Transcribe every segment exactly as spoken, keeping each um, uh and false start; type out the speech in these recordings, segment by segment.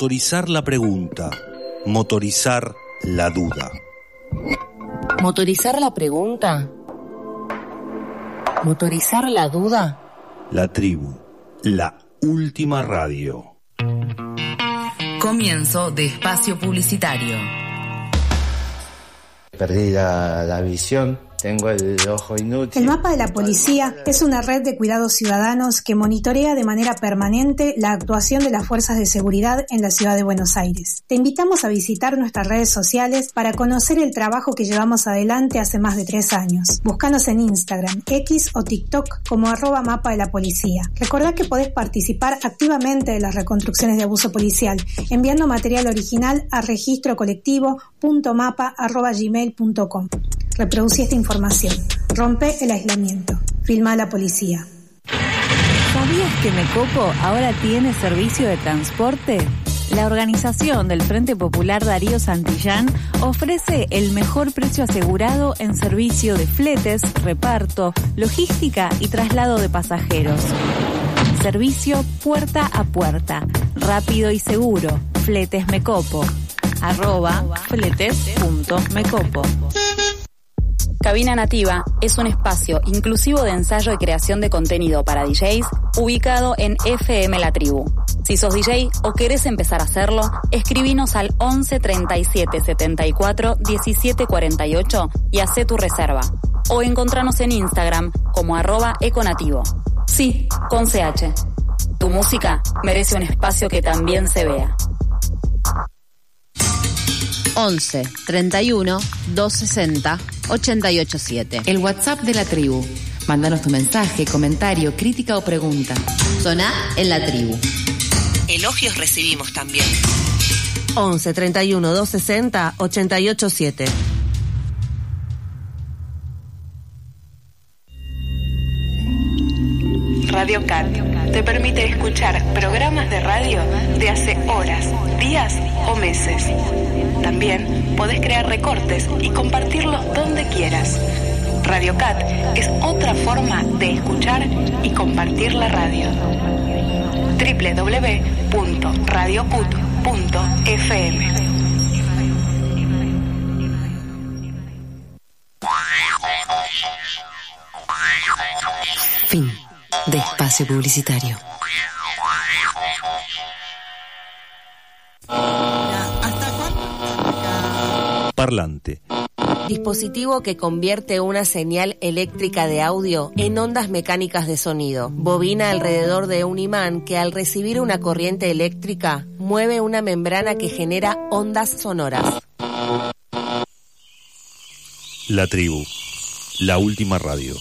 motorizar la pregunta, motorizar la duda. ¿Motorizar la pregunta? ¿Motorizar la duda? La tribu, la última radio. Comienzo de espacio publicitario. Perdí la, la visión, tengo el ojo inútil. El Mapa de la Policía es una red de cuidados ciudadanos que monitorea de manera permanente la actuación de las fuerzas de seguridad en la ciudad de Buenos Aires. Te invitamos a visitar nuestras redes sociales para conocer el trabajo que llevamos adelante hace más de tres años. Búscanos en Instagram, X o TikTok como arroba Mapa de la Policía. Recordá que podés participar activamente de las reconstrucciones de abuso policial enviando material original a registro colectivo punto mapa arroba gmail punto com. Reproducí esta información. Rompe el aislamiento. Filma a la policía. ¿Sabías que Mecopo ahora tiene servicio de transporte? La organización del Frente Popular Darío Santillán ofrece el mejor precio asegurado en servicio de fletes, reparto, logística y traslado de pasajeros. Servicio puerta a puerta, rápido y seguro. Fletes Mecopo. Arroba fletes.mecopo. Cabina Nativa es un espacio inclusivo de ensayo y creación de contenido para D Js ubicado en F M La Tribu. Si sos D J o querés empezar a hacerlo, escribinos al once treinta y siete setenta y cuatro diecisiete cuarenta y ocho y hacé tu reserva. O encontranos en Instagram como arroba econativo. Sí, con C H. Tu música merece un espacio que también se vea. once treinta y uno doscientos sesenta ochenta y ocho siete. El WhatsApp de la tribu. Mándanos tu mensaje, comentario, crítica o pregunta. Soná en la tribu. Elogios recibimos también. once treinta y uno doscientos sesenta ochenta y ocho siete. Radio Cat te permite escuchar programas de radio de hace horas, días o meses. También podés crear recortes y compartirlos donde quieras. Radio Cat es otra forma de escuchar y compartir la radio. doble u doble u doble u punto radio cut punto f m. Fin de espacio publicitario. Parlante. Dispositivo que convierte una señal eléctrica de audio en ondas mecánicas de sonido. Bobina alrededor de un imán que al recibir una corriente eléctrica mueve una membrana que genera ondas sonoras. La tribu, la última radio.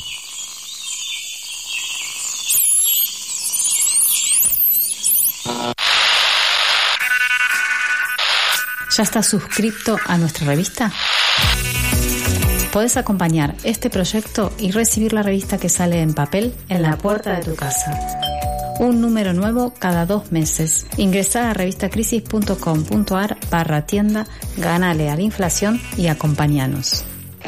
¿Ya estás suscripto a nuestra revista? Podés acompañar este proyecto y recibir la revista que sale en papel en la puerta de tu casa. Un número nuevo cada dos meses. Ingresá a revistacrisis.com.ar barra tienda, ganale a la inflación y acompañanos.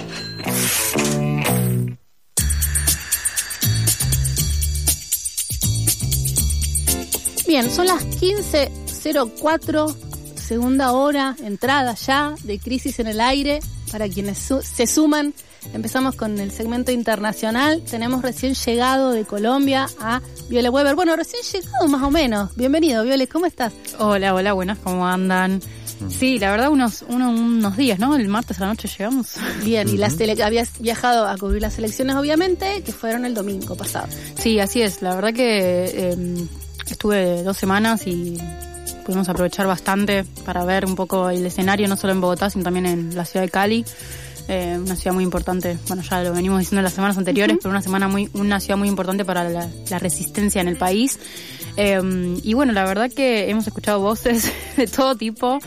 Bien, son las quince cero cuatro, segunda hora, entrada ya de Crisis en el Aire. Para quienes su- se suman, empezamos con el segmento internacional. Tenemos recién llegado de Colombia a Viole Weber. Bueno, recién llegado más o menos. Bienvenido, Viole, ¿cómo estás? Hola, hola, buenas, ¿cómo andan? Sí, la verdad, unos uno, unos días, ¿no? El martes a la noche llegamos. Bien, y las tele- habías viajado a cubrir las elecciones, obviamente, que fueron el domingo pasado. Sí, así es. La verdad que eh, estuve dos semanas y pudimos aprovechar bastante para ver un poco el escenario, no solo en Bogotá, sino también en la ciudad de Cali. Eh, una ciudad muy importante, bueno, ya lo venimos diciendo en las semanas anteriores, uh-huh. pero una semana muy, una ciudad muy importante para la, la resistencia en el país. Eh, y bueno, la verdad que hemos escuchado voces de todo tipo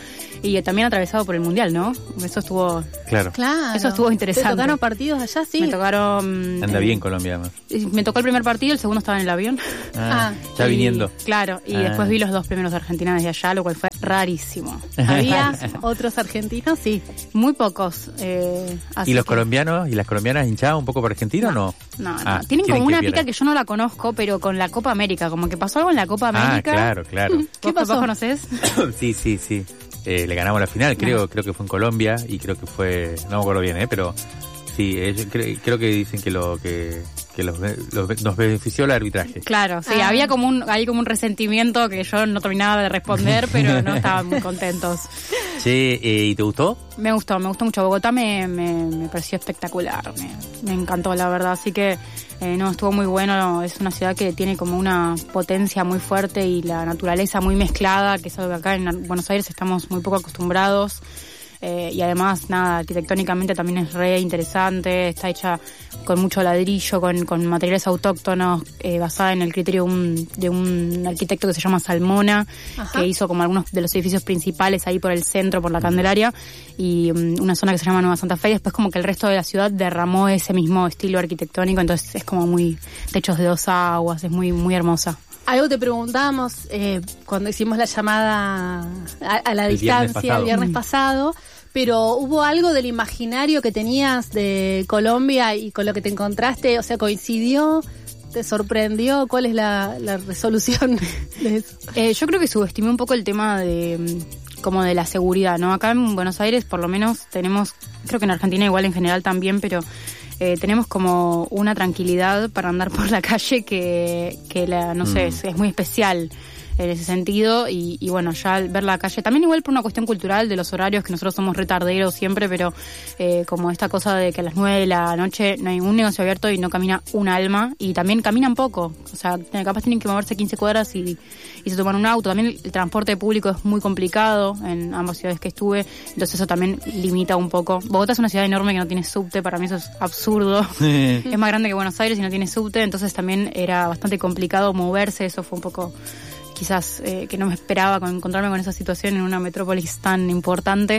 y también atravesado por el Mundial, ¿no? Eso estuvo... Claro. Claro. Eso estuvo interesante. ¿Te tocaron partidos allá? Sí. Me tocaron... Anda eh, bien Colombia, además. Me tocó el primer partido, el segundo estaba en el avión. Ah, Ah, ya Y- viniendo. Claro, y Ah. después vi los dos primeros de Argentina desde allá, lo cual fue rarísimo. ¿Había otros argentinos? Sí. Muy pocos. Eh, así ¿Y los que- colombianos y las colombianas hinchaban un poco por Argentina o no? No, no. Ah, Tienen quieren como una que pica pierda. que yo no la conozco, pero con la Copa América, como que pasó algo en la Copa Ah, América. claro, claro. ¿Qué pasó? ¿Vos conocés? Sí, sí, sí. Eh, le ganamos la final, creo, creo que fue en Colombia y creo que fue, no me acuerdo bien, eh, pero sí, eh, cre- creo que dicen que lo que que los, los- nos benefició el arbitraje. Claro, sí, Ah. había como un hay como un resentimiento que yo no terminaba de responder, pero no estaban muy contentos. Che, eh, ¿y te gustó? Me gustó, me gustó mucho. Bogotá me, me, me pareció espectacular, me, me encantó la verdad, así que eh, no, estuvo muy bueno. Es una ciudad que tiene como una potencia muy fuerte y la naturaleza muy mezclada, que es algo que acá en Buenos Aires estamos muy poco acostumbrados. Eh, y además, nada, arquitectónicamente también es re interesante, está hecha con mucho ladrillo, con, con materiales autóctonos, eh, basada en el criterio de un, de un arquitecto que se llama Salmona, Ajá. que hizo como algunos de los edificios principales ahí por el centro, por la Candelaria, y um, una zona que se llama Nueva Santa Fe, y después como que el resto de la ciudad derramó ese mismo estilo arquitectónico, entonces es como muy techos de dos aguas, es muy, muy hermosa. Algo te preguntábamos eh, cuando hicimos la llamada a, a la El viernes distancia pasado. el viernes Mm. pasado, pero ¿hubo algo del imaginario que tenías de Colombia y con lo que te encontraste? O sea, ¿coincidió? ¿Te sorprendió? ¿Cuál es la, la resolución de eso? Eh, yo creo que subestimé un poco el tema de mm, como de la seguridad, ¿no? Acá en Buenos Aires por lo menos tenemos, creo que en Argentina igual en general también, pero eh, tenemos como una tranquilidad para andar por la calle que, que la, no sé, Mm. es, es muy especial en ese sentido y, y bueno, ya al ver la calle, también igual por una cuestión cultural de los horarios, que nosotros somos retarderos siempre, pero eh, como esta cosa de que a las nueve de la noche no hay ningún negocio abierto y no camina un alma, y también caminan poco, o sea, capaz tienen que moverse quince cuadras y, y se toman un auto. También el transporte público es muy complicado en ambas ciudades que estuve, entonces eso también limita un poco. Bogotá es una ciudad enorme que no tiene subte, para mí eso es absurdo. Es más grande que Buenos Aires y no tiene subte, entonces también era bastante complicado moverse, eso fue un poco quizás eh, que no me esperaba con encontrarme con esa situación en una metrópolis tan importante,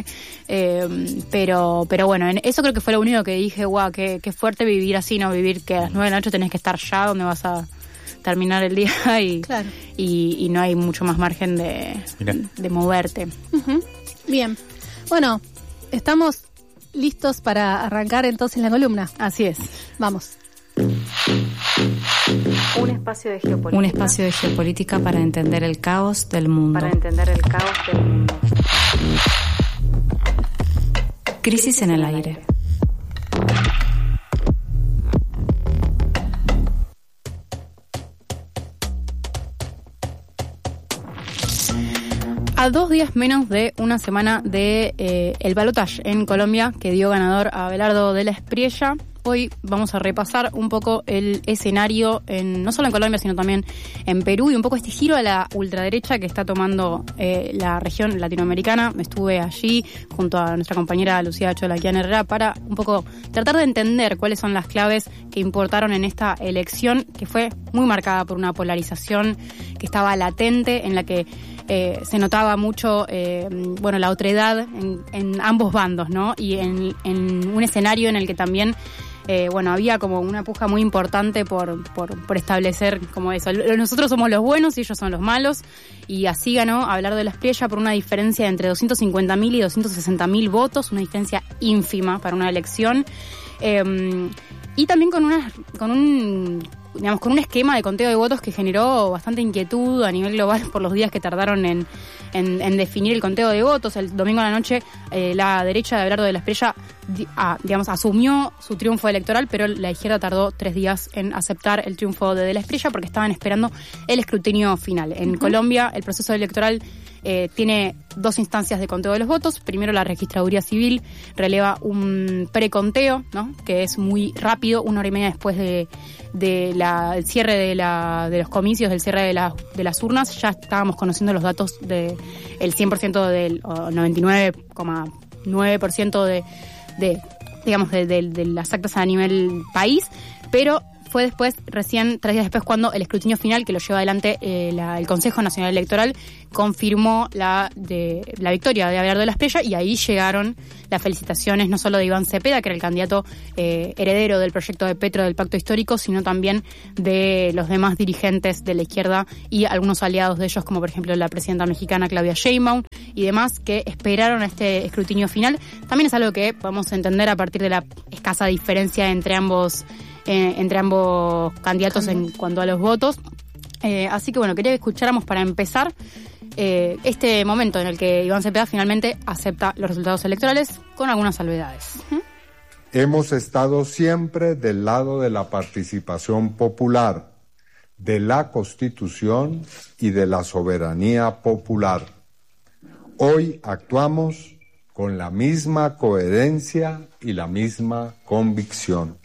eh, pero pero bueno, en eso creo que fue lo único que dije, guau, qué, qué fuerte vivir así, no vivir que a las nueve de la noche tenés que estar ya donde vas a terminar el día y, Claro. y, y no hay mucho más margen de, Mirá. de moverte. Ujú. Bien. Bueno, estamos listos para arrancar entonces la columna. Así es. Vamos. Un espacio de geopolítica. Un espacio de geopolítica para entender el caos del mundo. Para entender el caos del mundo. Crisis en el aire. A dos días menos de una semana de eh, el balotaje en Colombia, que dio ganador a Abelardo de la Espriella, hoy vamos a repasar un poco el escenario, en, no solo en Colombia, sino también en Perú, y un poco este giro a la ultraderecha que está tomando eh, la región latinoamericana. Estuve allí junto a nuestra compañera Lucía Cholaquian Herrera para un poco tratar de entender cuáles son las claves que importaron en esta elección, que fue muy marcada por una polarización que estaba latente, en la que Eh, se notaba mucho, eh, bueno, la otredad en, en ambos bandos, ¿no? Y en, en un escenario en el que también, eh, bueno, había como una puja muy importante por, por, por establecer como eso. Nosotros somos los buenos y ellos son los malos. Y así ganó Abelardo de la Espriella por una diferencia de entre doscientos cincuenta mil y doscientos sesenta mil votos, una diferencia ínfima para una elección. Eh, y también con una, con un... digamos, con un esquema de conteo de votos que generó bastante inquietud a nivel global por los días que tardaron en, en, en definir el conteo de votos. El domingo a la noche, eh, la derecha de Abelardo de la Espriella, di, ah, digamos, asumió su triunfo electoral, pero la izquierda tardó tres días en aceptar el triunfo de De la Espriella porque estaban esperando el escrutinio final. En uh-huh. Colombia, el proceso electoral eh, tiene dos instancias de conteo de los votos. Primero, la registraduría civil releva un preconteo, ¿no?, que es muy rápido, una hora y media después de, de la, el cierre de, la, de los comicios, del cierre de, la, de las urnas. Ya estábamos conociendo los datos del de cien por ciento del noventa y nueve coma nueve por ciento de, de, digamos, de, de, de las actas a nivel país, pero fue después, recién tres días después, cuando el escrutinio final, que lo lleva adelante eh, la, el Consejo Nacional Electoral, confirmó la de la victoria de Abelardo de la Espriella, y ahí llegaron las felicitaciones no solo de Iván Cepeda, que era el candidato eh, heredero del proyecto de Petro del Pacto Histórico, sino también de los demás dirigentes de la izquierda y algunos aliados de ellos, como por ejemplo la presidenta mexicana Claudia Sheinbaum y demás, que esperaron a este escrutinio final. También es algo que podemos entender a partir de la escasa diferencia entre ambos Eh, entre ambos candidatos en cuanto a los votos. Eh, así que bueno, quería que escucháramos para empezar eh, este momento en el que Iván Cepeda finalmente acepta los resultados electorales con algunas salvedades. ¿Mm? Hemos estado siempre del lado de la participación popular, de la Constitución y de la soberanía popular. Hoy actuamos con la misma coherencia y la misma convicción.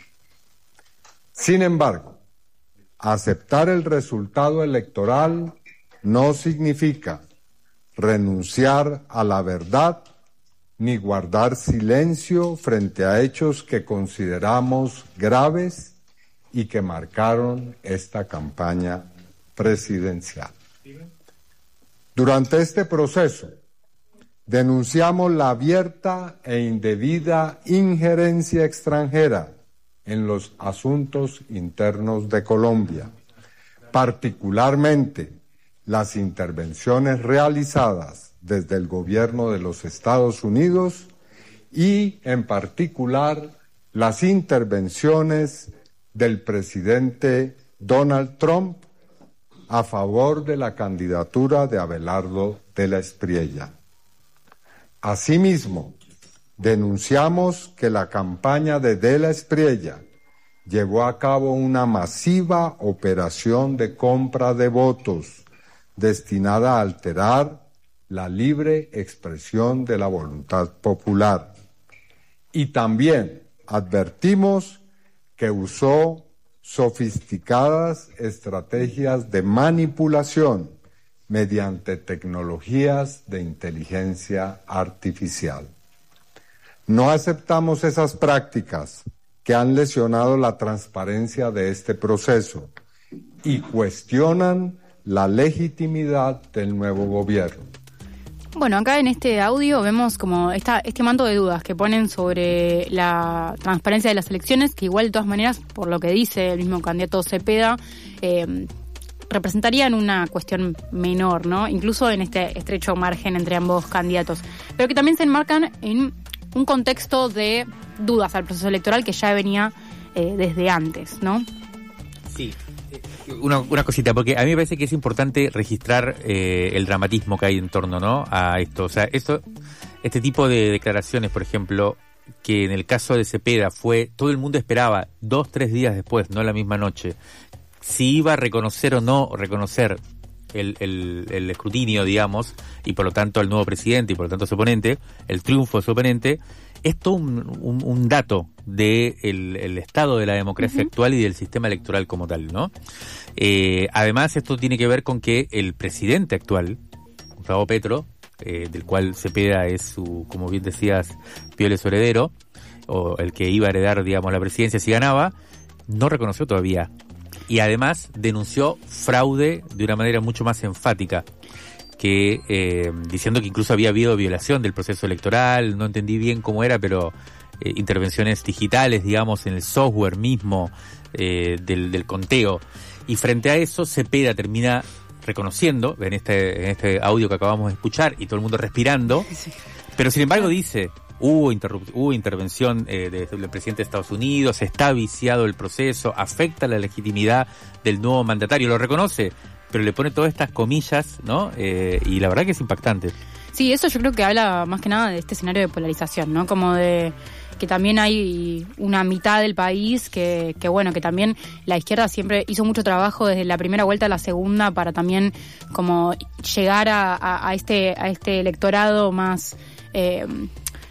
Sin embargo, aceptar el resultado electoral no significa renunciar a la verdad ni guardar silencio frente a hechos que consideramos graves y que marcaron esta campaña presidencial. Durante este proceso, denunciamos la abierta e indebida injerencia extranjera en los asuntos internos de Colombia, particularmente las intervenciones realizadas desde el gobierno de los Estados Unidos y, en particular, las intervenciones del presidente Donald Trump a favor de la candidatura de Abelardo de la Espriella. Asimismo, denunciamos que la campaña de De la Espriella llevó a cabo una masiva operación de compra de votos destinada a alterar la libre expresión de la voluntad popular. Y también advertimos que usó sofisticadas estrategias de manipulación mediante tecnologías de inteligencia artificial. No aceptamos esas prácticas que han lesionado la transparencia de este proceso y cuestionan la legitimidad del nuevo gobierno. Bueno, acá en este audio vemos como esta, este manto de dudas que ponen sobre la transparencia de las elecciones, que igual de todas maneras, por lo que dice el mismo candidato Cepeda, eh, representarían una cuestión menor, ¿no? Incluso en este estrecho margen entre ambos candidatos, pero que también se enmarcan en un contexto de dudas al proceso electoral que ya venía eh, desde antes, ¿no? Sí. Una, una cosita, porque a mí me parece que es importante registrar eh, el dramatismo que hay en torno, ¿no?, a esto. O sea, esto, este tipo de declaraciones, por ejemplo, que en el caso de Cepeda fue, todo el mundo esperaba dos, tres días después, no la misma noche, si iba a reconocer o no reconocer el, el, el escrutinio, digamos, y por lo tanto al nuevo presidente y por lo tanto su oponente, el triunfo de su oponente, es todo un, un, un dato del de el estado de la democracia uh-huh. actual y del sistema electoral como tal, ¿no? Eh, además, esto tiene que ver con que el presidente actual, Gustavo Petro, eh, del cual Cepeda es su, como bien decías, Piola su heredero, o el que iba a heredar, digamos, la presidencia si ganaba, no reconoció todavía. Y además denunció fraude de una manera mucho más enfática, que eh, diciendo que incluso había habido violación del proceso electoral, no entendí bien cómo era, pero eh, intervenciones digitales, digamos, en el software mismo eh, del, del conteo. Y frente a eso, Cepeda termina reconociendo, en este, en este audio que acabamos de escuchar, y todo el mundo respirando, sí. pero sin embargo dice, hubo, interrup- hubo intervención eh, de, del presidente de Estados Unidos, está viciado el proceso, afecta la legitimidad del nuevo mandatario, lo reconoce, pero le pone todas estas comillas, ¿no? Eh, y la verdad que es impactante. Sí, eso yo creo que habla más que nada de este escenario de polarización, ¿no? Como de que también hay una mitad del país que, que bueno, que también la izquierda siempre hizo mucho trabajo desde la primera vuelta a la segunda para también como llegar a, a, a este a este electorado más... Eh,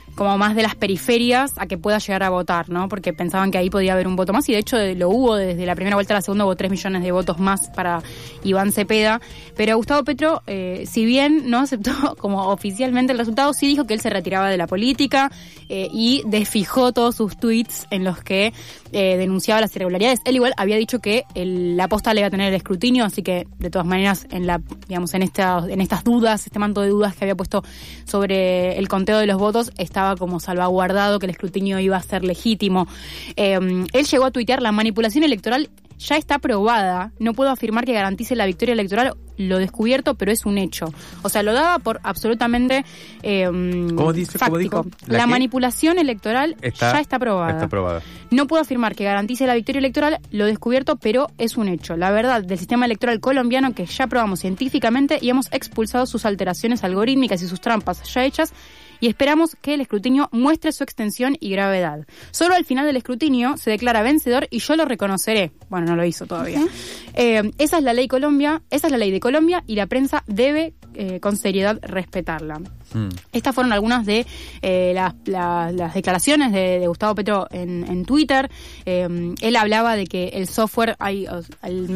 como más de las periferias a que pueda llegar a votar, ¿no? Porque pensaban que ahí podía haber un voto más y de hecho lo hubo desde la primera vuelta a la segunda, hubo tres millones de votos más para Iván Cepeda, pero Gustavo Petro, eh, si bien no aceptó como oficialmente el resultado, sí dijo que él se retiraba de la política eh, y desfijó todos sus tweets en los que eh, denunciaba las irregularidades. Él igual había dicho que el, la posta le iba a tener el escrutinio, así que de todas maneras en la, digamos, en esta, en estas dudas, este manto de dudas que había puesto sobre el conteo de los votos, estaba como salvaguardado que el escrutinio iba a ser legítimo. Eh, él llegó a tuitear: la manipulación electoral ya está probada, no puedo afirmar que garantice la victoria electoral, lo descubierto, pero es un hecho. O sea, lo daba por absolutamente eh, ¿Cómo dice, fáctico. ¿cómo dijo? La, ¿La manipulación electoral está, ya está probada. Está probada. No puedo afirmar que garantice la victoria electoral, lo descubierto, pero es un hecho. La verdad del sistema electoral colombiano que ya probamos científicamente y hemos expulsado sus alteraciones algorítmicas y sus trampas ya hechas, y esperamos que el escrutinio muestre su extensión y gravedad. Solo al final del escrutinio se declara vencedor y yo lo reconoceré. Bueno, no lo hizo todavía. Eh, esa es la ley Colombia, esa es la ley de Colombia y la prensa debe eh, con seriedad respetarla. Mm. Estas fueron algunas de eh, las, la, las declaraciones de, de Gustavo Petro en, en Twitter. Eh, él hablaba de que el software, hay, el,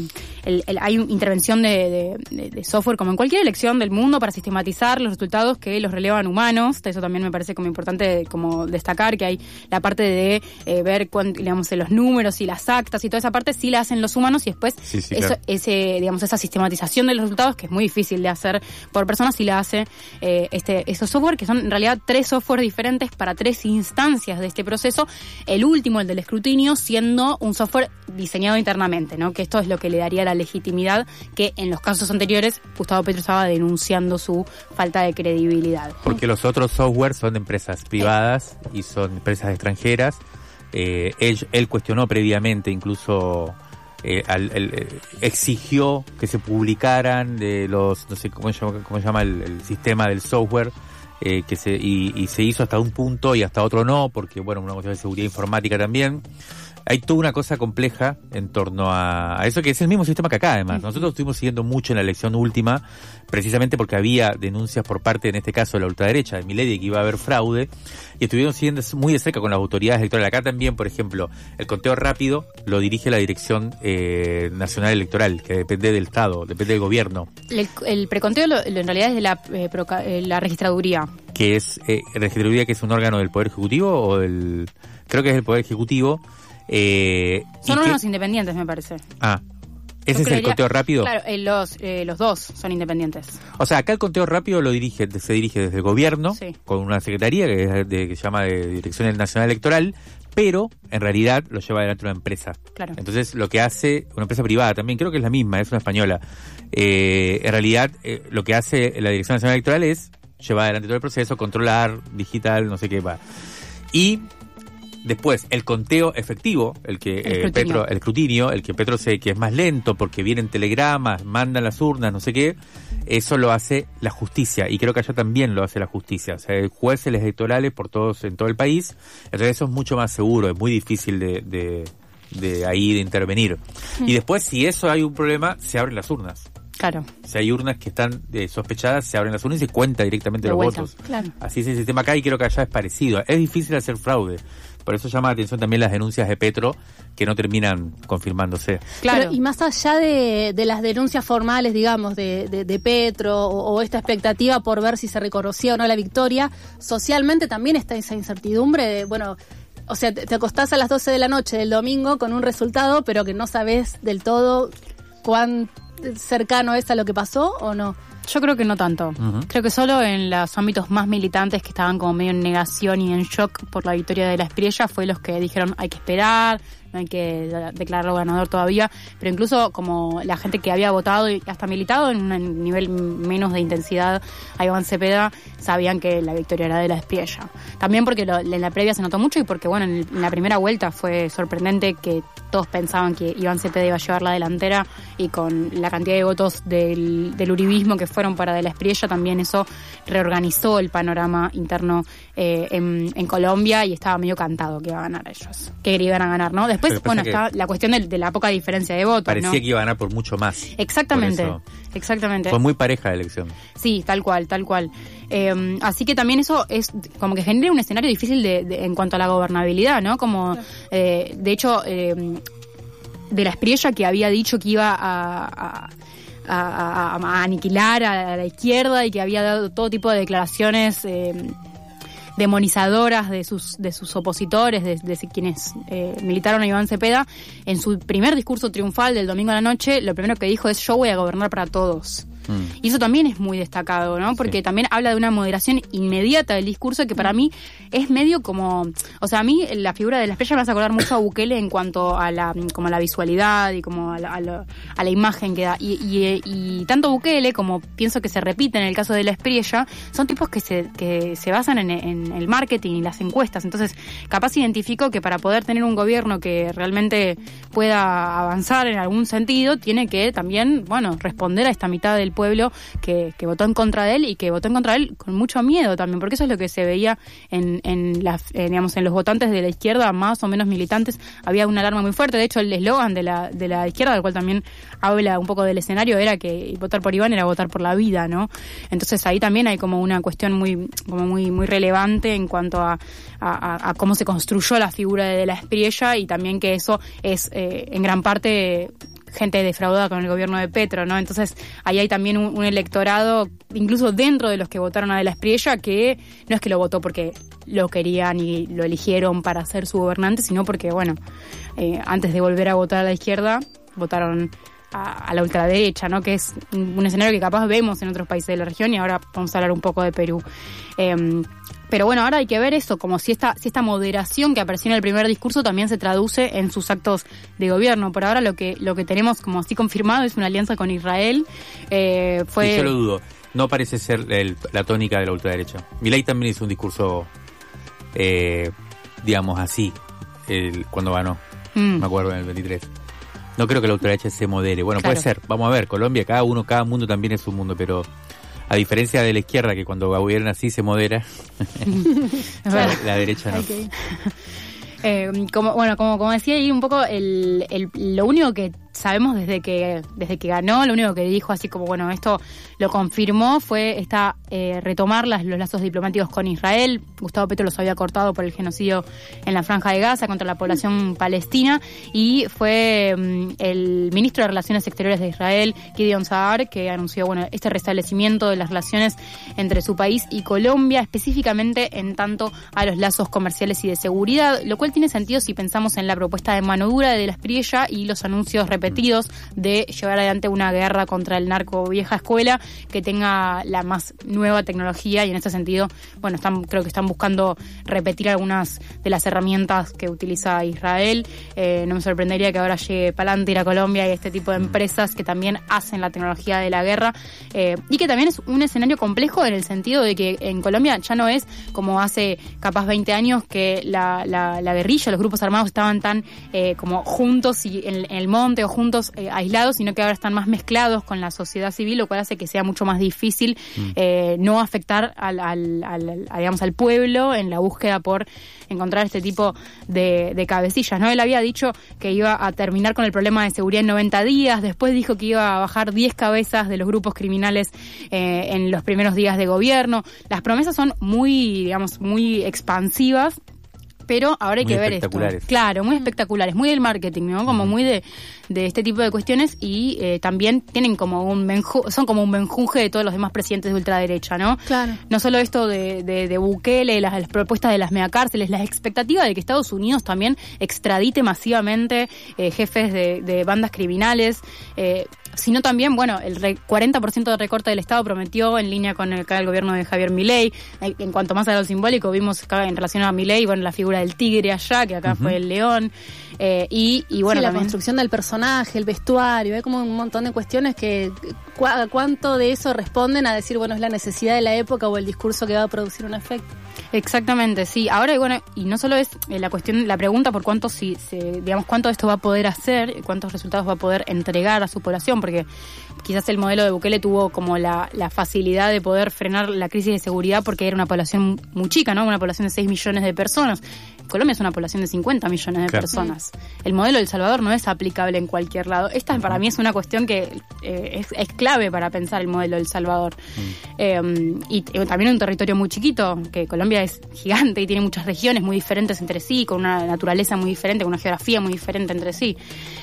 el, el, hay una intervención de, de, de software como en cualquier elección del mundo para sistematizar los resultados que los relevan humanos. Eso también me parece como importante como destacar, que hay la parte de eh, ver cuánto, digamos, los números y las actas y toda esa parte sí la hacen los humanos, y después sí, sí, eso, claro. ese, digamos, esa sistematización de los resultados, que es muy difícil de hacer por personas, sí la hace eh, este esos software, que son en realidad tres software diferentes para tres instancias de este proceso. El último, el del escrutinio, siendo un software diseñado internamente, ¿no? Que esto es lo que le daría la legitimidad que en los casos anteriores Gustavo Petro estaba denunciando su falta de credibilidad. Porque los otros software son de empresas privadas y son empresas extranjeras. Eh, él, él cuestionó previamente, incluso eh, al, el, eh, exigió que se publicaran de los, no sé cómo se llama, cómo se llama el, el sistema del software, eh, que se y, y se hizo hasta un punto y hasta otro no, porque bueno, una cuestión de seguridad informática también. Hay toda una cosa compleja en torno a, a eso, que es el mismo sistema que acá, además. Nosotros estuvimos siguiendo mucho en la elección última, precisamente porque había denuncias por parte, en este caso, de la ultraderecha, de Milei, de que iba a haber fraude, y estuvieron siguiendo muy de cerca con las autoridades electorales. Acá también, por ejemplo, el conteo rápido lo dirige la Dirección eh, Nacional Electoral, que depende del Estado, depende del gobierno. El, el preconteo lo, lo, en realidad es de la, eh, proca, eh, la registraduría. Que es, eh, registraduría, que es un órgano del Poder Ejecutivo, o del, creo que es el Poder Ejecutivo. Eh, son órganos independientes, me parece. Ah, ¿ese Yo es creería, el conteo rápido? Claro, eh, los eh, los dos son independientes. O sea, acá el conteo rápido lo dirige se dirige desde el gobierno, sí, con una secretaría que, es de, que se llama de Dirección Nacional Electoral, pero en realidad lo lleva adelante una empresa. Claro. Entonces, lo que hace una empresa privada también, creo que es la misma, es una española. Eh, en realidad, eh, lo que hace la Dirección Nacional Electoral es llevar adelante todo el proceso, controlar, digital, no sé qué va. Y después, el conteo efectivo, el que el eh, Petro, el escrutinio, el que Petro sé que es más lento porque vienen telegramas, mandan las urnas, no sé qué, eso lo hace la justicia, y creo que allá también lo hace la justicia. O sea, hay jueces electorales por todos, en todo el país, entonces eso es mucho más seguro, es muy difícil de, de, de ahí de intervenir. Mm. Y después, si eso hay un problema, se abren las urnas. Claro. Si hay urnas que están eh, sospechadas, se abren las urnas y se cuenta directamente de los vuelta. votos. Claro. Así es el sistema acá, y creo que allá es parecido. Es difícil hacer fraude. Por eso llama la atención también las denuncias de Petro, que no terminan confirmándose. Claro. Pero, y más allá de, de las denuncias formales, digamos, de, de, de Petro, o, o esta expectativa por ver si se reconocía o no la victoria, socialmente también está esa incertidumbre de, bueno, o sea, te, te acostás a las doce de la noche del domingo con un resultado, pero que no sabés del todo cuán cercano es a lo que pasó o no. Yo creo que no tanto. Uh-huh. Creo que solo en los ámbitos más militantes, que estaban como medio en negación y en shock por la victoria de la Espriella, fue los que dijeron hay que esperar, no hay que declararlo ganador todavía. Pero incluso como la gente que había votado y hasta militado en un nivel menos de intensidad a Iván Cepeda, sabían que la victoria era de la Espriella. También porque lo, en la previa se notó mucho, y porque bueno, en, en la primera vuelta fue sorprendente que todos pensaban que Iván Cepeda iba a llevar la delantera, y con la cantidad de votos del, del uribismo que fueron para De la Espriella, también eso reorganizó el panorama interno eh, en, en Colombia, y estaba medio cantado que iba a ganar ellos, que iban a ganar, ¿no? Después, bueno, está la cuestión de, de la poca diferencia de votos, parecía, ¿no? que iba a ganar por mucho más. Exactamente, exactamente. Fue muy pareja la elección. Sí, tal cual, tal cual. Eh, así que también eso es como que genera un escenario difícil de, de, en cuanto a la gobernabilidad, ¿no? Como, eh, de hecho, eh, De la Espriella, que había dicho que iba a, a, a, a, a aniquilar a la izquierda y que había dado todo tipo de declaraciones eh, demonizadoras de sus de sus opositores, de, de quienes eh, militaron a Iván Cepeda, en su primer discurso triunfal del domingo a la noche, lo primero que dijo es: yo voy a gobernar para todos. Y eso también es muy destacado, ¿no? Porque sí. también habla de una moderación inmediata del discurso que para mí es medio como... O sea, a mí la figura de la Espriella me hace acordar mucho a Bukele en cuanto a la como a la visualidad y como a la, a la, a la imagen que da. Y, y, y tanto Bukele como pienso que se repite en el caso de la Espriella, son tipos que se que se basan en, en el marketing y las encuestas. Entonces, capaz identifico que para poder tener un gobierno que realmente pueda avanzar en algún sentido, tiene que también, bueno, responder a esta mitad del pueblo que, que votó en contra de él, y que votó en contra de él con mucho miedo también, porque eso es lo que se veía en, en, la, eh, digamos, en los votantes de la izquierda, más o menos militantes. Había una alarma muy fuerte. De hecho, el eslogan de la, de la izquierda, del cual también habla un poco del escenario, era que votar por Iván era votar por la vida, ¿no? Entonces ahí también hay como una cuestión muy, como muy, muy relevante en cuanto a, a, a cómo se construyó la figura de De la Espriella, y también que eso es eh, en gran parte gente defraudada con el gobierno de Petro, ¿no? Entonces, ahí hay también un, un electorado, incluso dentro de los que votaron a De la Espriella, que no es que lo votó porque lo querían y lo eligieron para ser su gobernante, sino porque, bueno, eh, antes de volver a votar a la izquierda, votaron a, a la ultraderecha, ¿no? Que es un escenario que capaz vemos en otros países de la región, y ahora vamos a hablar un poco de Perú. Eh, Pero bueno, ahora hay que ver eso, como si esta si esta moderación que apareció en el primer discurso también se traduce en sus actos de gobierno. Por ahora lo que lo que tenemos como así confirmado es una alianza con Israel. Eh, fue... Sí, yo lo dudo. No parece ser el, la tónica de la ultraderecha. Milei también hizo un discurso, eh, digamos así, el, cuando ganó. Mm. Me acuerdo, en el veintitrés. No creo que la ultraderecha se modere. Bueno, claro. Puede ser. Vamos a ver, Colombia, cada uno, cada mundo también es un mundo, pero... A diferencia de la izquierda, que cuando gobierna así se modera, la, la derecha no. Okay. Eh, como bueno como como decía ahí un poco, el, el lo único que sabemos desde que desde que ganó, lo único que dijo así como bueno, esto lo confirmó, fue esta eh, retomar las, los lazos diplomáticos con Israel. Gustavo Petro los había cortado por el genocidio en la Franja de Gaza contra la población palestina, y fue um, el ministro de Relaciones Exteriores de Israel, Gideon Saar, que anunció bueno este restablecimiento de las relaciones entre su país y Colombia, específicamente en tanto a los lazos comerciales y de seguridad, lo cual tiene sentido si pensamos en la propuesta de mano dura de De la Espriella y los anuncios repetidos de llevar adelante una guerra contra el narco vieja escuela que tenga la más nueva tecnología, y en este sentido, bueno, están creo que están buscando repetir algunas de las herramientas que utiliza Israel. Eh, no me sorprendería que ahora llegue Palantir a Colombia y este tipo de empresas que también hacen la tecnología de la guerra, eh, y que también es un escenario complejo en el sentido de que en Colombia ya no es como hace capaz veinte años que la, la, la guerrilla, los grupos armados estaban tan eh, como juntos y en, en el monte o juntos eh, aislados, sino que ahora están más mezclados con la sociedad civil, lo cual hace que sea mucho más difícil mm. eh, no afectar al, al, al, al, digamos, al pueblo en la búsqueda por encontrar este tipo de, de cabecillas, ¿no? Él había dicho que iba a terminar con el problema de seguridad en noventa días, después dijo que iba a bajar diez cabezas de los grupos criminales eh, en los primeros días de gobierno. Las promesas son muy, digamos, muy expansivas, pero ahora hay muy que ver esto. Claro, muy espectaculares, muy del marketing, ¿no? Como muy de, de este tipo de cuestiones, y eh, también tienen como un menju- son como un menjunje de todos los demás presidentes de ultraderecha, ¿no? Claro. No solo esto de, de, de Bukele, las, las propuestas de las megacárceles, la expectativa de que Estados Unidos también extradite masivamente eh, jefes de, de bandas criminales, eh, sino también, bueno, el re- cuarenta por ciento de recorte del Estado prometió en línea con el, el gobierno de Javier Milei. En cuanto más a lo simbólico, vimos acá en relación a Milei, bueno, la figura del tigre allá, que acá uh-huh. fue el león, eh, y, y bueno, sí, la también construcción del personaje, el vestuario, hay como un montón de cuestiones que cu- cuánto de eso responden a decir, bueno, es la necesidad de la época o el discurso que va a producir un efecto. Exactamente, sí. Ahora, y bueno, y no solo es eh, la cuestión, la pregunta por cuánto, si, se, digamos, cuánto esto va a poder hacer, cuántos resultados va a poder entregar a su población, porque quizás el modelo de Bukele tuvo como la, la facilidad de poder frenar la crisis de seguridad porque era una población muy chica, ¿no? Una población de seis millones de personas. Colombia es una población de cincuenta millones de claro. personas. El modelo de El Salvador no es aplicable en cualquier lado. Esta para mí es una cuestión que eh, es, es clave para pensar el modelo de El Salvador. Mm. Eh, y eh, también un territorio muy chiquito, que Colombia es gigante y tiene muchas regiones muy diferentes entre sí, con una naturaleza muy diferente, con una geografía muy diferente entre sí.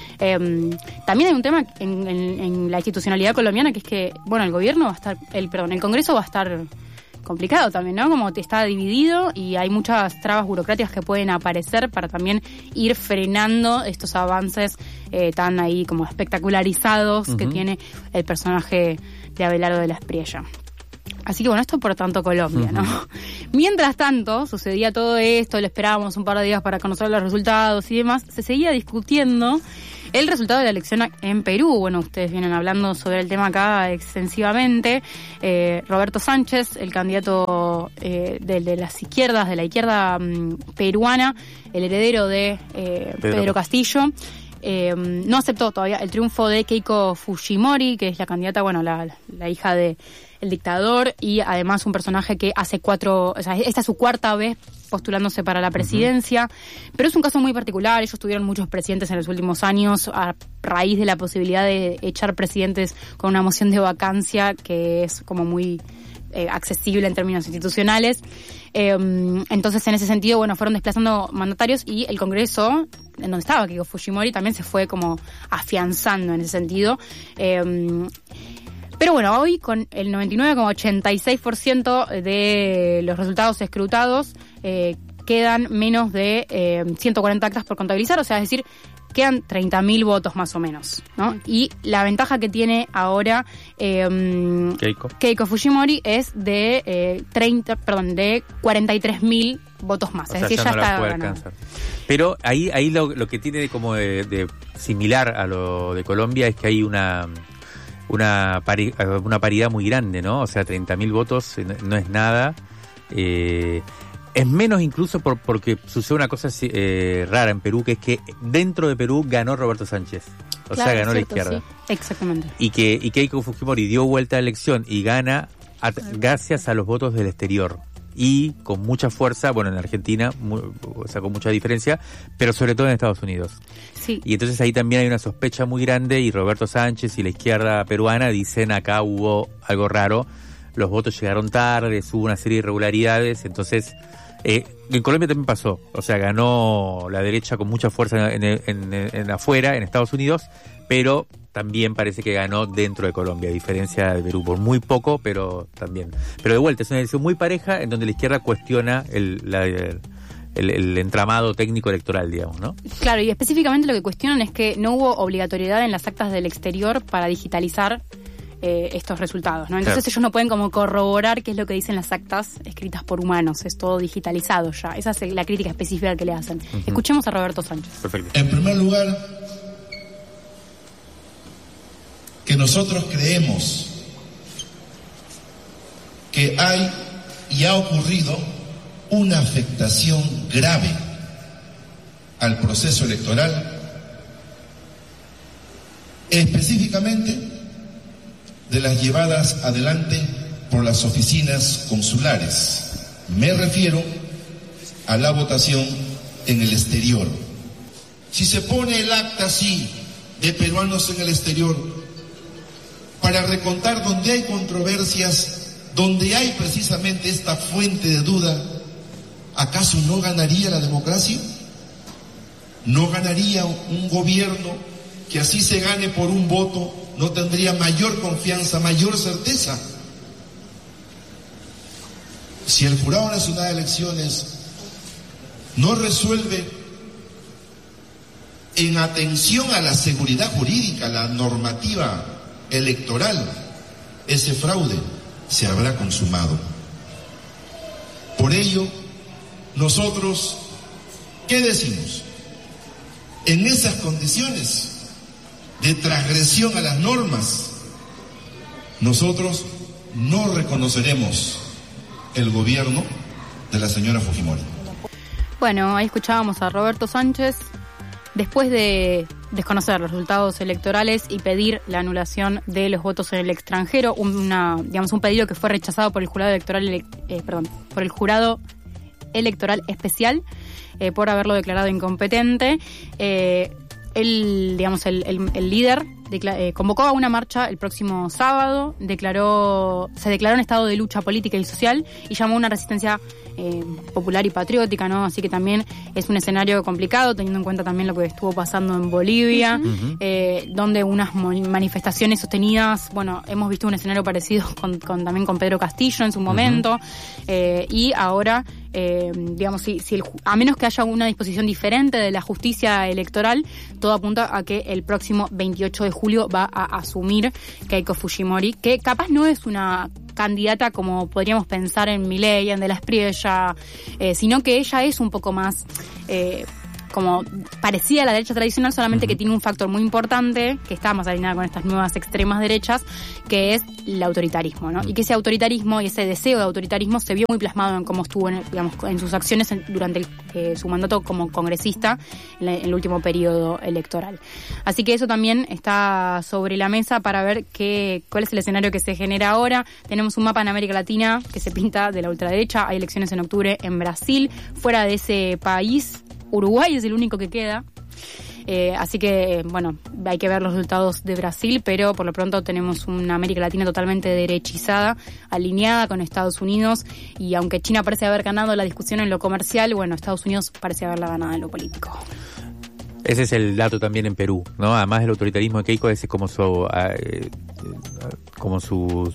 Eh, también hay un tema en, en, en la institucionalidad colombiana, que es que, bueno, el gobierno va a estar, el perdón, el Congreso va a estar complicado también, ¿no? Como está dividido y hay muchas trabas burocráticas que pueden aparecer para también ir frenando estos avances eh, tan ahí como espectacularizados uh-huh. que tiene el personaje de Abelardo de la Espriella. Así que bueno, esto por tanto Colombia, ¿no? Uh-huh. Mientras tanto, sucedía todo esto, le esperábamos un par de días para conocer los resultados y demás, se seguía discutiendo el resultado de la elección en Perú. Bueno, ustedes vienen hablando sobre el tema acá extensivamente. Eh, Roberto Sánchez, el candidato eh, de, de las izquierdas, de la izquierda um, peruana, el heredero de eh, Pedro. Pedro Castillo, eh, no aceptó todavía el triunfo de Keiko Fujimori, que es la candidata, bueno, la, la hija de el dictador y además un personaje que hace cuatro, o sea, esta es su cuarta vez postulándose para la presidencia, uh-huh. pero es un caso muy particular. Ellos tuvieron muchos presidentes en los últimos años a raíz de la posibilidad de echar presidentes con una moción de vacancia que es como muy eh, accesible en términos institucionales. Eh, entonces, en ese sentido, bueno, fueron desplazando mandatarios y el Congreso, en donde estaba Keiko Fujimori, también se fue como afianzando en ese sentido. Eh, Pero bueno, hoy con el noventa y nueve coma ochenta y seis por ciento de los resultados escrutados eh, quedan menos de eh, ciento cuarenta actas por contabilizar, o sea, es decir, quedan treinta mil votos más o menos, ¿no? Y la ventaja que tiene ahora eh, Keiko. Keiko Fujimori es de eh, treinta, perdón, de cuarenta y tres mil votos más, o es sea, decir, ya, ya no está ganando. Pero ahí ahí lo, lo que tiene como de, de similar a lo de Colombia es que hay una una pari, una paridad muy grande, ¿no? O sea, treinta mil votos no es nada. Eh, es menos incluso por, porque sucede una cosa eh, rara en Perú, que es que dentro de Perú ganó Roberto Sánchez. O claro, sea, ganó cierto, la izquierda. Sí. Exactamente. Y que y Keiko Fujimori dio vuelta a la elección y gana a, gracias a los votos del exterior. Y con mucha fuerza, bueno, en Argentina, muy, o sea, con mucha diferencia, pero sobre todo en Estados Unidos. Sí. Y entonces ahí también hay una sospecha muy grande y Roberto Sánchez y la izquierda peruana dicen acá hubo algo raro, los votos llegaron tarde, hubo una serie de irregularidades, entonces eh, en Colombia también pasó, o sea, ganó la derecha con mucha fuerza en, en, en, en afuera, en Estados Unidos, pero también parece que ganó dentro de Colombia, a diferencia de Perú, por muy poco, pero también. Pero de vuelta, es una elección muy pareja en donde la izquierda cuestiona el, la, el, el entramado técnico electoral, digamos, ¿no? Claro, y específicamente lo que cuestionan es que no hubo obligatoriedad en las actas del exterior para digitalizar eh, estos resultados, ¿no? Entonces claro. ellos no pueden como corroborar qué es lo que dicen las actas escritas por humanos, es todo digitalizado ya. Esa es la crítica específica que le hacen. Uh-huh. Escuchemos a Roberto Sánchez. Perfecto. En primer lugar, que nosotros creemos que hay y ha ocurrido una afectación grave al proceso electoral, específicamente de las llevadas adelante por las oficinas consulares. Me refiero a la votación en el exterior. Si se pone el acta así de peruanos en el exterior para recontar donde hay controversias, donde hay precisamente esta fuente de duda, ¿acaso no ganaría la democracia? ¿No ganaría un gobierno que así se gane por un voto, no tendría mayor confianza, mayor certeza? Si el Jurado Nacional de Elecciones no resuelve en atención a la seguridad jurídica, a la normativa electoral, ese fraude se habrá consumado. Por ello, nosotros, ¿qué decimos? En esas condiciones de transgresión a las normas, nosotros no reconoceremos el gobierno de la señora Fujimori. Bueno, ahí escuchábamos a Roberto Sánchez. Después de desconocer los resultados electorales y pedir la anulación de los votos en el extranjero, una, digamos, un pedido que fue rechazado por el jurado electoral, eh, perdón, por el jurado electoral especial eh, por haberlo declarado incompetente. Eh, el, digamos, el, el, el líder decla- eh, convocó a una marcha el próximo sábado, declaró, se declaró en estado de lucha política y social y llamó a una resistencia Eh, popular y patriótica, ¿no? Así que también es un escenario complicado, teniendo en cuenta también lo que estuvo pasando en Bolivia, uh-huh. eh, donde unas manifestaciones sostenidas, bueno, hemos visto un escenario parecido con, con también con Pedro Castillo en su momento, uh-huh. eh, y ahora, eh, digamos, si, si el, a menos que haya una disposición diferente de la justicia electoral, todo apunta a que el próximo veintiocho de julio va a asumir Keiko Fujimori, que capaz no es una candidata como podríamos pensar en Milei, en De la Espriella, eh, sino que ella es un poco más eh, como parecida a la derecha tradicional, solamente uh-huh. que tiene un factor muy importante, que está más alineada con estas nuevas extremas derechas, que es el autoritarismo, ¿no? Uh-huh. Y que ese autoritarismo y ese deseo de autoritarismo se vio muy plasmado en cómo estuvo, en, digamos, en sus acciones en, durante el, eh, su mandato como congresista en, la, en el último periodo electoral. Así que eso también está sobre la mesa para ver qué, cuál es el escenario que se genera ahora. Tenemos un mapa en América Latina que se pinta de la ultraderecha. Hay elecciones en octubre en Brasil. Fuera de ese país, Uruguay es el único que queda, eh, así que, bueno, hay que ver los resultados de Brasil, pero por lo pronto tenemos una América Latina totalmente derechizada, alineada con Estados Unidos, y aunque China parece haber ganado la discusión en lo comercial, bueno, Estados Unidos parece haberla ganado en lo político. Ese es el dato también en Perú, ¿no? Además del autoritarismo de Keiko, ese es como su, eh, como su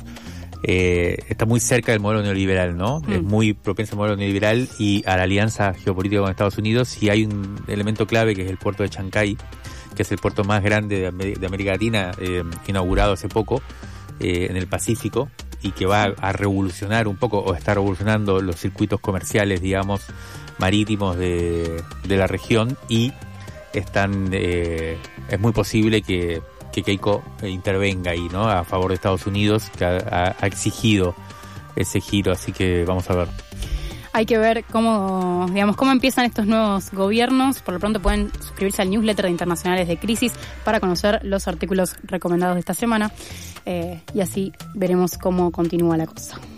Eh, está muy cerca del modelo neoliberal, ¿no? Mm. Es muy propenso al modelo neoliberal y a la alianza geopolítica con Estados Unidos, y hay un elemento clave que es el puerto de Chancay, que es el puerto más grande de, Amer- de América Latina, eh, inaugurado hace poco eh, en el Pacífico, y que va a, a revolucionar un poco, o está revolucionando los circuitos comerciales, digamos, marítimos de, de la región, y están eh, es muy posible que que Keiko intervenga ahí, ¿no? A favor de Estados Unidos, que ha, ha exigido ese giro, así que vamos a ver. Hay que ver cómo, digamos, cómo empiezan estos nuevos gobiernos. Por lo pronto pueden suscribirse al newsletter de Internacionales de Crisis para conocer los artículos recomendados de esta semana, eh, y así veremos cómo continúa la cosa.